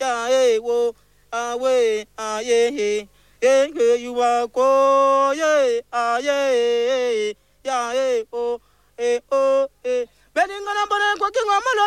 ya wo awe aye ye you are go ye aye ya o e o e bedinga na bana ko ki ngomalo